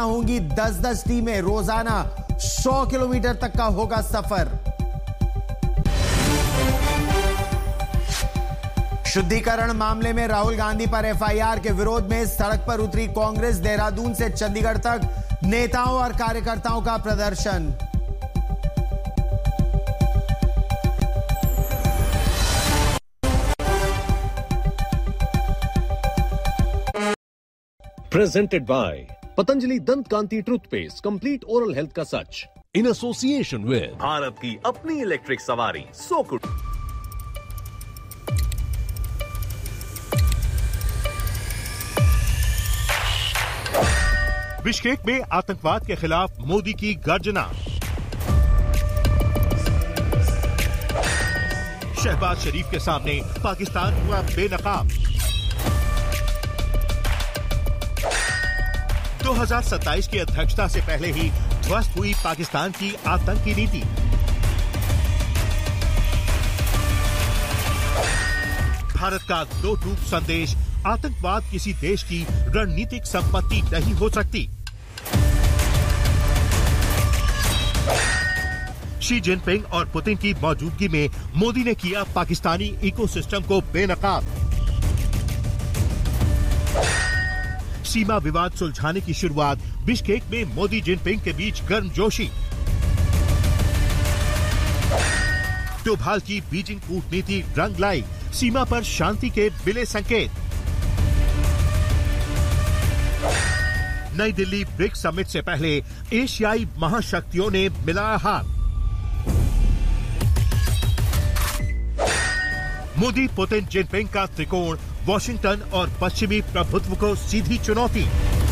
होंगी 10-10 टीमें, रोजाना 100 किलोमीटर तक का होगा सफर। शुद्धिकरण मामले में राहुल गांधी पर एफआईआर के विरोध में सड़क पर उतरी कांग्रेस। देहरादून से चंडीगढ़ तक नेताओं और कार्यकर्ताओं का प्रदर्शन। Presented by Patanjali Dant Kanti Toothpaste, Complete Oral Health का सच, in association with भारत की अपनी इलेक्ट्रिक सवारी सोकुड। बिश्केक में आतंकवाद के खिलाफ मोदी की गर्जना। शहबाज शरीफ के सामने पाकिस्तान हुआ बेनकाब। 2027 की अध्यक्षता से पहले ही ध्वस्त हुई पाकिस्तान की आतंकी नीति। भारत का दो टूक संदेश, आतंकवाद किसी देश की रणनीतिक संपत्ति नहीं हो सकती। शी जिनपिंग और पुतिन की मौजूदगी में मोदी ने किया पाकिस्तानी इकोसिस्टम को बेनकाब। सीमा विवाद सुलझाने की शुरुआत, बिश्केक में मोदी जिनपिंग के बीच गर्मजोशी। डोभाल की बीजिंग कूटनीति रंग लाई, सीमा पर शांति के मिले संकेत। नई दिल्ली ब्रिक्स समिट से पहले एशियाई महाशक्तियों ने मिलाया हाथ। मोदी पुतिन जिनपिंग का त्रिकोण, वॉशिंगटन और पश्चिमी प्रभुत्व को सीधी चुनौती।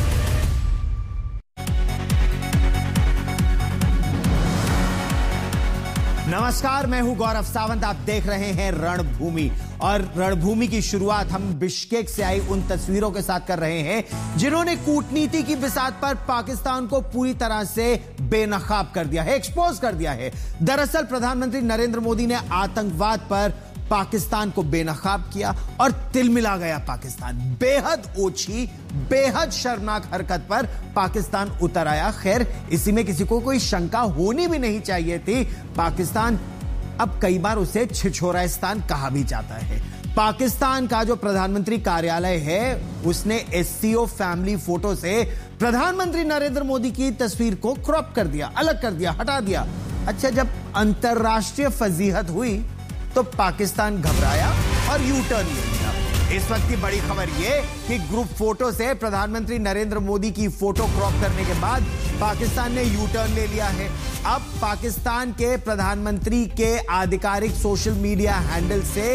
नमस्कार, मैं हूं गौरव सावंत। आप देख रहे हैं रणभूमि, और रणभूमि की शुरुआत हम बिश्केक से आई उन तस्वीरों के साथ कर रहे हैं जिन्होंने कूटनीति की बिसात पर पाकिस्तान को पूरी तरह से बेनकाब कर दिया है, एक्सपोज कर दिया है। दरअसल प्रधानमंत्री नरेंद्र मोदी ने आतंकवाद पर पाकिस्तान को बेनकाब किया और तिलमिला गया पाकिस्तान। बेहद ओछी, बेहद शर्मनाक हरकत पर पाकिस्तान उतर आया। खैर, इसी में किसी को कोई शंका होनी भी नहीं चाहिए थी। पाकिस्तान, अब कई बार उसे छिछोरास्तान कहा भी जाता है। पाकिस्तान का जो प्रधानमंत्री कार्यालय है, उसने एससीओ फैमिली फोटो से प्रधानमंत्री नरेंद्र मोदी की तस्वीर को क्रॉप कर दिया, अलग कर दिया, हटा दिया। अच्छा, जब अंतरराष्ट्रीय फजीहत हुई तो पाकिस्तान घबराया और यू टर्न ले लिया। इस वक्त की बड़ी खबर यह कि ग्रुप फोटो से प्रधानमंत्री नरेंद्र मोदी की फोटो क्रॉप करने के बाद पाकिस्तान ने यू टर्न ले लिया है। अब पाकिस्तान के प्रधानमंत्री के आधिकारिक सोशल मीडिया हैंडल से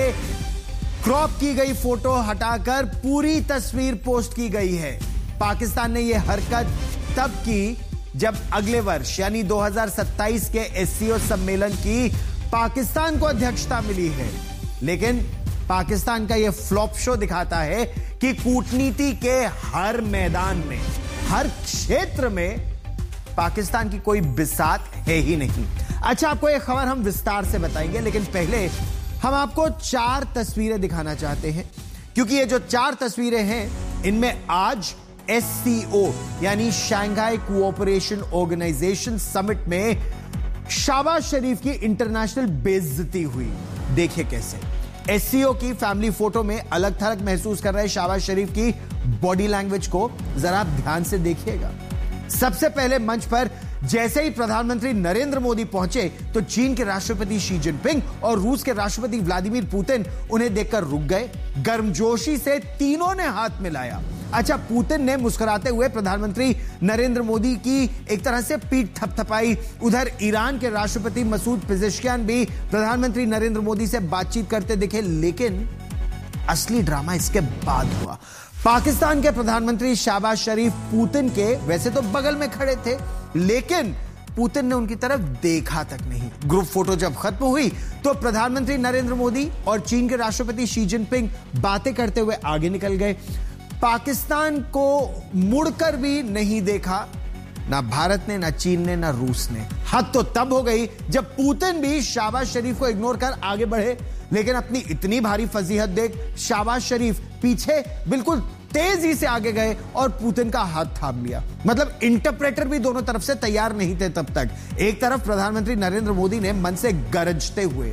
क्रॉप की गई फोटो हटाकर पूरी तस्वीर पोस्ट की गई है। पाकिस्तान ने यह हरकत तब की जब अगले वर्ष यानी 2027 के एससीओ सम्मेलन की पाकिस्तान को अध्यक्षता मिली है। लेकिन पाकिस्तान का यह फ्लॉप शो दिखाता है कि कूटनीति के हर मैदान में, हर क्षेत्र में पाकिस्तान की कोई बिसात है ही नहीं। अच्छा, आपको यह खबर हम विस्तार से बताएंगे, लेकिन पहले हम आपको 4 तस्वीरें दिखाना चाहते हैं, क्योंकि ये जो 4 तस्वीरें हैं, इनमें आज एससीओ यानी शंघाई कोऑपरेशन ऑर्गेनाइजेशन समिट में शहबाज शरीफ की इंटरनेशनल बेइज्जती हुई। देखिए कैसे एससीओ की फैमिली फोटो में अलग थलग महसूस कर रहे शहबाज शरीफ की बॉडी लैंग्वेज को जरा आप ध्यान से देखिएगा। सबसे पहले मंच पर जैसे ही प्रधानमंत्री नरेंद्र मोदी पहुंचे तो चीन के राष्ट्रपति शी जिनपिंग और रूस के राष्ट्रपति व्लादिमीर पुतिन उन्हें देखकर रुक गए। गर्मजोशी से तीनों ने हाथ मिलाया। अच्छा, पुतिन ने मुस्कुराते हुए प्रधानमंत्री नरेंद्र मोदी की एक तरह से पीठ थपथपाई। उधर ईरान के राष्ट्रपति मसूद पेजेश्कियान भी प्रधानमंत्री नरेंद्र मोदी से बातचीत करते दिखे, लेकिन असली ड्रामा इसके बाद हुआ। पाकिस्तान के प्रधानमंत्री शहबाज शरीफ पुतिन के वैसे तो बगल में खड़े थे, लेकिन पुतिन ने उनकी तरफ देखा तक नहीं। ग्रुप फोटो जब खत्म हुई तो प्रधानमंत्री नरेंद्र मोदी और चीन के राष्ट्रपति शी जिनपिंग बातें करते हुए आगे निकल गए। पाकिस्तान को मुड़कर भी नहीं देखा, ना भारत ने, ना चीन ने, ना रूस ने। हद तो तब हो गई जब पुतिन भी शहबाज शरीफ को इग्नोर कर आगे बढ़े, लेकिन अपनी इतनी भारी फजीहत देख शहबाज शरीफ पीछे बिल्कुल तेजी से आगे गए और पुतिन का हाथ थाम लिया। मतलब इंटरप्रेटर भी दोनों तरफ से तैयार नहीं थे तब तक। एक तरफ प्रधानमंत्री नरेंद्र मोदी ने मन से गरजते हुए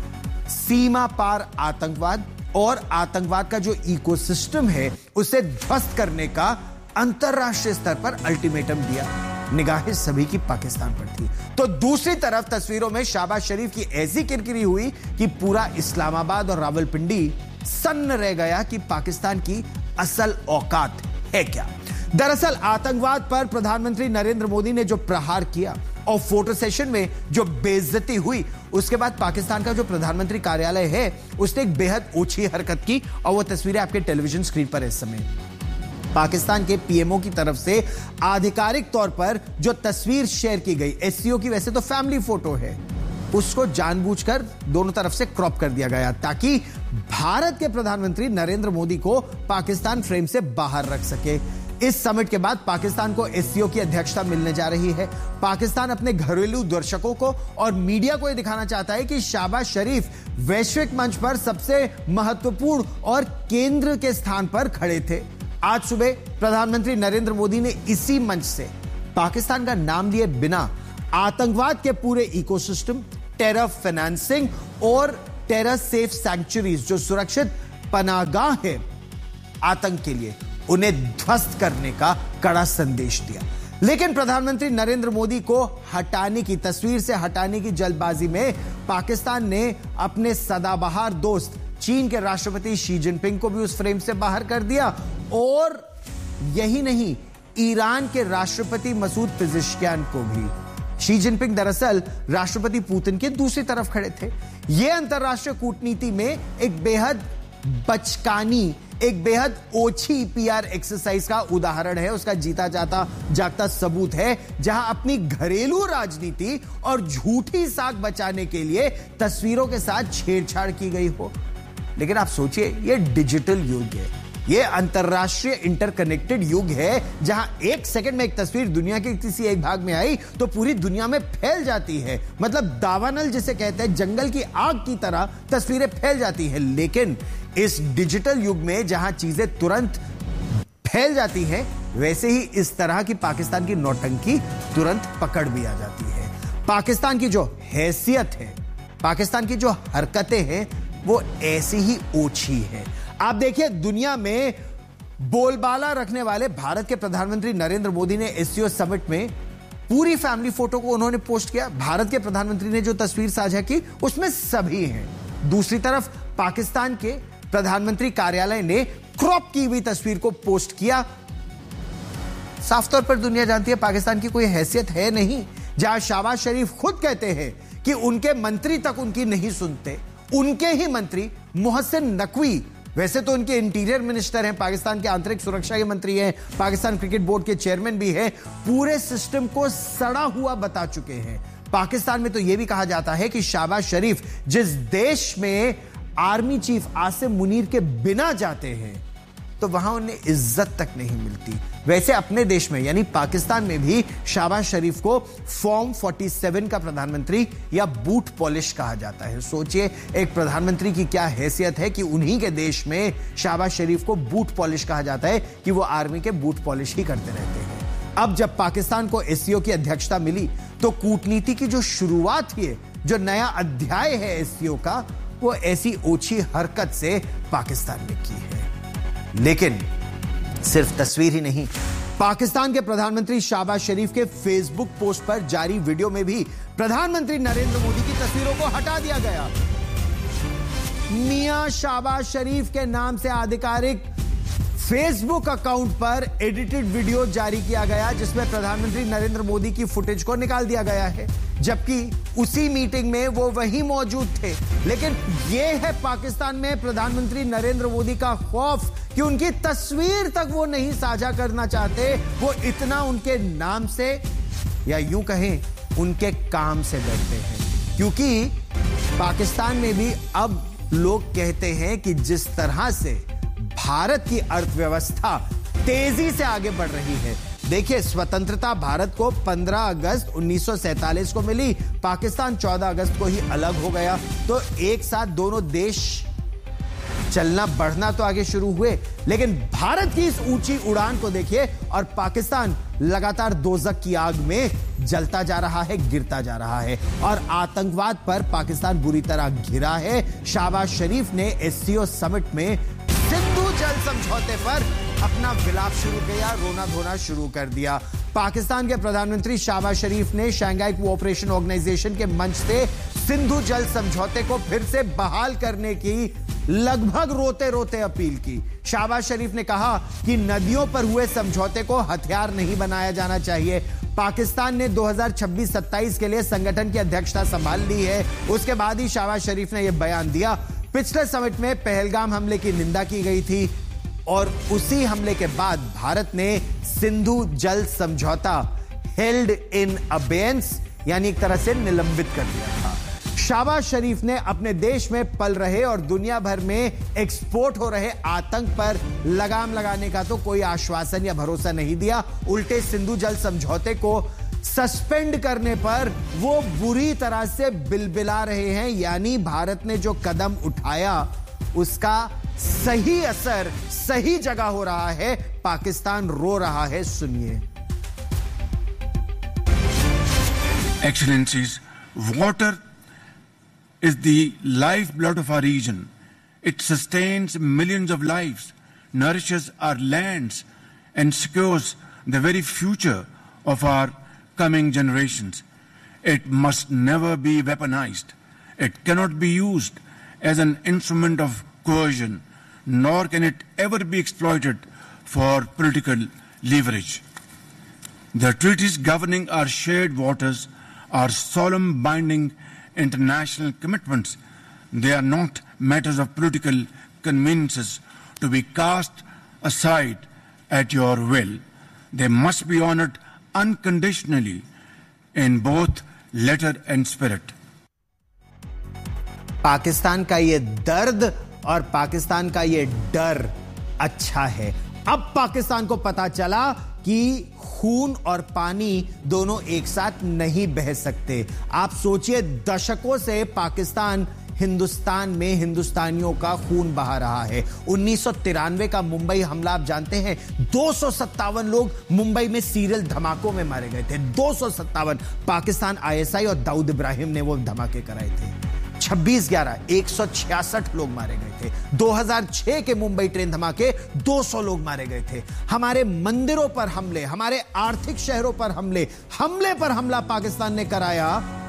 सीमा पार आतंकवाद और आतंकवाद का जो इकोसिस्टम है उसे ध्वस्त करने का अंतरराष्ट्रीय स्तर पर अल्टीमेटम दिया। निगाहें सभी की पाकिस्तान पर थी। तो दूसरी तरफ तस्वीरों में शहबाज शरीफ की ऐसी किरकिरी हुई कि पूरा इस्लामाबाद और रावलपिंडी सन्न रह गया कि पाकिस्तान की असल औकात है क्या। दरअसल आतंकवाद पर प्रधानमंत्री नरेंद्र मोदी ने जो प्रहार किया और फोटो सेशन में जो बेइज्जती हुई, उसके बाद पाकिस्तान का जो प्रधानमंत्री कार्यालय है उसने एक बेहद ओछी हरकत की और वो तस्वीरें आपके टेलीविजन स्क्रीन पर इस समय। पाकिस्तान के पीएमओ की तरफ से आधिकारिक तौर पर जो तस्वीर शेयर की गई एससीओ की, वैसे तो फैमिली फोटो है, उसको जानबूझकर दोनों तरफ से क्रॉप कर दिया गया ताकि भारत के प्रधानमंत्री नरेंद्र मोदी को पाकिस्तान फ्रेम से बाहर रख सके। इस समिट के बाद पाकिस्तान को एससीओ की अध्यक्षता मिलने जा रही है। पाकिस्तान अपने घरेलू दर्शकों को और मीडिया को यह दिखाना चाहता है कि शहबाज शरीफ वैश्विक मंच पर सबसे महत्वपूर्ण और केंद्र के स्थान पर खड़े थे। आज सुबह प्रधानमंत्री नरेंद्र मोदी ने इसी मंच से पाकिस्तान का नाम लिए बिना आतंकवाद के पूरे इकोसिस्टम, टेरर फाइनेंसिंग और टेरर सेफ सैंक्चुरीज, जो सुरक्षित पनाहगाह है आतंक के लिए, उन्हें ध्वस्त करने का कड़ा संदेश दिया। लेकिन प्रधानमंत्री नरेंद्र मोदी को हटाने की, तस्वीर से हटाने की जल्दबाजी में पाकिस्तान ने अपने सदाबहार दोस्त चीन के राष्ट्रपति शी जिनपिंग को भी उस फ्रेम से बाहर कर दिया। और यही नहीं, ईरान के राष्ट्रपति मसूद पेजेश्कियान को भी। शी जिनपिंग दरअसल राष्ट्रपति पुतिन के दूसरी तरफ खड़े थे। यह अंतरराष्ट्रीय कूटनीति में एक बेहद बचकानी, एक बेहद ओछी पीआर एक्सरसाइज का उदाहरण है, उसका जीता जागता सबूत है, जहां अपनी घरेलू राजनीति और झूठी साख बचाने के लिए तस्वीरों के साथ छेड़छाड़ की गई हो। लेकिन आप सोचिए, यह डिजिटल युग है, यह अंतरराष्ट्रीय इंटरकनेक्टेड युग है, जहां एक सेकंड में एक तस्वीर दुनिया के किसी एक भाग में आई तो पूरी दुनिया में फैल जाती है। मतलब दावानल जिसे कहते हैं, जंगल की आग की तरह तस्वीरें फैल जाती हैं। लेकिन इस डिजिटल युग में जहां चीजें तुरंत फैल जाती हैं, वैसे ही इस तरह की पाकिस्तान की नौटंकी तुरंत पकड़ भी आ जाती है। पाकिस्तान की जो हैसियत है, पाकिस्तान की जो हरकतें हैं, वो ऐसी ही ओछी है। आप देखिए, दुनिया में बोलबाला रखने वाले भारत के प्रधानमंत्री नरेंद्र मोदी ने एससीओ समिट में पूरी फैमिली फोटो को उन्होंने पोस्ट किया। भारत के प्रधानमंत्री ने जो तस्वीर साझा की उसमें सभी हैं। दूसरी तरफ पाकिस्तान के प्रधानमंत्री कार्यालय ने क्रॉप की हुई तस्वीर को पोस्ट किया। साफ तौर पर दुनिया जानती है पाकिस्तान की कोई हैसियत है नहीं। जहां शहबाज शरीफ खुद कहते हैं कि उनके मंत्री तक उनकी नहीं सुनते, उनके ही मंत्री मोहसिन नकवी, वैसे तो उनके इंटीरियर मिनिस्टर हैं, पाकिस्तान के आंतरिक सुरक्षा के मंत्री हैं, पाकिस्तान क्रिकेट बोर्ड के चेयरमैन भी हैं, पूरे सिस्टम को सड़ा हुआ बता चुके हैं। पाकिस्तान में तो यह भी कहा जाता है कि शहबाज शरीफ जिस देश में आर्मी चीफ आसिम मुनीर के बिना जाते हैं तो वहां उन्हें इज्जत तक नहीं मिलती, वैसे अपने देश में यानी पाकिस्तान में भी शहबाज शरीफ को फॉर्म 47 का प्रधानमंत्री या बूट पॉलिश कहा जाता है। सोचिए, एक प्रधानमंत्री की क्या हैसियत है कि उन्हीं के देश में शहबाज शरीफ को बूट पॉलिश कहा जाता है कि वो आर्मी के बूट पॉलिश ही करते रहते हैं। अब जब पाकिस्तान को एससीओ की अध्यक्षता मिली तो कूटनीति की जो शुरुआत हुई है, जो नया अध्याय है एससीओ का, वो ऐसी ओछी हरकत से पाकिस्तान ने की है। लेकिन सिर्फ तस्वीर ही नहीं, पाकिस्तान के प्रधानमंत्री शहबाज शरीफ के फेसबुक पोस्ट पर जारी वीडियो में भी प्रधानमंत्री नरेंद्र मोदी की तस्वीरों को हटा दिया गया। मियां शहबाज शरीफ के नाम से आधिकारिक फेसबुक अकाउंट पर एडिटेड वीडियो जारी किया गया जिसमें प्रधानमंत्री नरेंद्र मोदी की फुटेज को निकाल दिया गया है, जबकि उसी मीटिंग में वो वहीं मौजूद थे। लेकिन यह है पाकिस्तान में प्रधानमंत्री नरेंद्र मोदी का खौफ कि उनकी तस्वीर तक वो नहीं साझा करना चाहते। वो इतना उनके नाम से या यूं कहें उनके काम से डरते हैं, क्योंकि पाकिस्तान में भी अब लोग कहते हैं कि जिस तरह से भारत की अर्थव्यवस्था तेजी से आगे बढ़ रही है। देखिए, स्वतंत्रता भारत को 15 अगस्त 1947 को मिली, पाकिस्तान 14 अगस्त को ही अलग हो गया। तो एक साथ दोनों देश चलना बढ़ना तो आगे शुरू हुए, लेकिन भारत की इस ऊंची उड़ान को देखिए और पाकिस्तान लगातार दोजख की आग में जलता जा रहा है, गिरता जा रहा है और आतंकवाद पर पाकिस्तान बुरी तरह घिरा है। शहबाज शरीफ ने एससीओ समिट में सिंधु जल समझौते पर अपना विलाप शुरू किया, रोना धोना शुरू कर दिया। पाकिस्तान के प्रधानमंत्री शहबाज शरीफ ने शंघाई कोऑपरेशन ऑर्गेनाइजेशन के मंच से सिंधु जल समझौते को फिर से बहाल करने की लगभग रोते रोते अपील की। शहबाज शरीफ ने कहा कि नदियों पर हुए समझौते को हथियार नहीं बनाया जाना चाहिए। पाकिस्तान ने 2026-27 के लिए संगठन की अध्यक्षता संभाल ली है। उसके बाद ही शहबाज शरीफ ने यह बयान दिया। पिछले समिट में पहलगाम हमले की निंदा की गई थी और उसी हमले के बाद भारत ने सिंधु जल समझौता हेल्ड इन अबेयंस यानी एक तरह से निलंबित कर दिया था। शहबाज शरीफ ने अपने देश में पल रहे और दुनिया भर में एक्सपोर्ट हो रहे आतंक पर लगाम लगाने का तो कोई आश्वासन या भरोसा नहीं दिया। उल्टे सिंधु जल समझौते को सस्पेंड करने पर वो बुरी तरह से बिलबिला रहे हैं, यानी भारत ने जो कदम उठाया उसका सही असर सही जगह हो रहा है। पाकिस्तान रो रहा है, सुनिए। Excellencies, water is the lifeblood of our region. It sustains millions of lives, nourishes our lands, and secures the very future of our coming generations. It must never be weaponized. It cannot be used as an instrument of coercion, nor can it ever be exploited for political leverage. The treaties governing our shared waters are solemn, binding international commitments. They are not matters of political conveniences to be cast aside at your will. They must be honored unconditionally in both letter and spirit. Pakistan का ये दर्द और पाकिस्तान का ये डर अच्छा है। अब पाकिस्तान को पता चला कि खून और पानी दोनों एक साथ नहीं बह सकते। आप सोचिए, दशकों से पाकिस्तान हिंदुस्तान में हिंदुस्तानियों का खून बहा रहा है। 1993 का मुंबई हमला आप जानते हैं, 257 लोग मुंबई में सीरियल धमाकों में मारे गए थे। 257 पाकिस्तान आईएसआई और दाऊद इब्राहिम ने वो धमाके कराए थे। 26/11 166 लोग मारे गए थे। 2006 के मुंबई ट्रेन धमाके 200 लोग मारे गए थे। हमारे मंदिरों पर हमले, हमारे आर्थिक शहरों पर हमले पर हमला पाकिस्तान ने कराया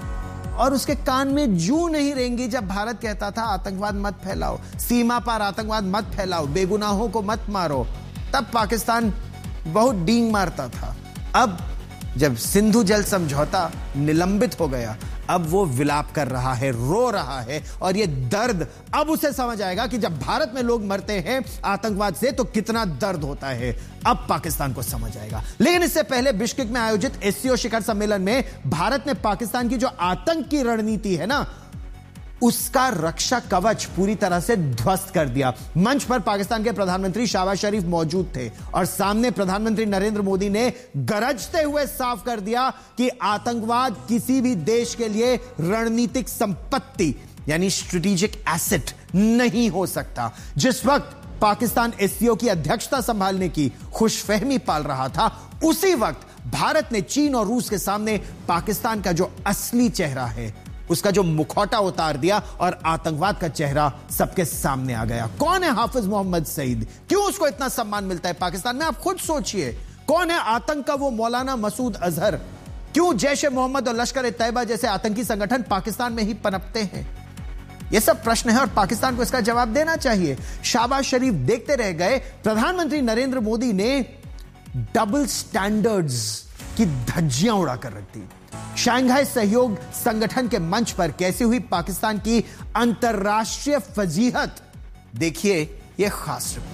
और उसके कान में जूं नहीं रेंगी जब भारत कहता था आतंकवाद मत फैलाओ, सीमा पार आतंकवाद मत फैलाओ, बेगुनाहों को मत मारो। तब पाकिस्तान बहुत डींग मारता था। अब जब सिंधु जल समझौता निलंबित हो गया, अब वो विलाप कर रहा है, रो रहा है और ये दर्द अब उसे समझ आएगा कि जब भारत में लोग मरते हैं आतंकवाद से तो कितना दर्द होता है। अब पाकिस्तान को समझ आएगा। लेकिन इससे पहले बिश्केक में आयोजित एससीओ शिखर सम्मेलन में भारत ने पाकिस्तान की जो आतंक की रणनीति है ना, उसका रक्षा कवच पूरी तरह से ध्वस्त कर दिया। मंच पर पाकिस्तान के प्रधानमंत्री शहबाज शरीफ मौजूद थे और सामने प्रधानमंत्री नरेंद्र मोदी ने गरजते हुए साफ कर दिया कि आतंकवाद किसी भी देश के लिए रणनीतिक संपत्ति यानी स्ट्रेटेजिक एसेट नहीं हो सकता। जिस वक्त पाकिस्तान एससीओ की अध्यक्षता संभालने की खुशफहमी पाल रहा था, उसी वक्त भारत ने चीन और रूस के सामने पाकिस्तान का जो असली चेहरा है उसका जो मुखौटा उतार दिया और आतंकवाद का चेहरा सबके सामने आ गया। कौन है हाफिज मोहम्मद सईद? क्यों उसको इतना सम्मान मिलता है पाकिस्तान में? आप खुद सोचिए। कौन है आतंक का वो मौलाना मसूद अजहर? क्यों जैश ए मोहम्मद और लश्कर ए तैयबा जैसे आतंकी संगठन पाकिस्तान में ही पनपते हैं? ये सब प्रश्न है और पाकिस्तान को इसका जवाब देना चाहिए। शहबाज शरीफ देखते रह गए। प्रधानमंत्री नरेंद्र मोदी ने डबल स्टैंडर्ड्स की धज्जियां उड़ाकर रख दी। शंघाई सहयोग संगठन के मंच पर कैसी हुई पाकिस्तान की अंतर्राष्ट्रीय फजीहत, देखिए यह खास रिपोर्ट।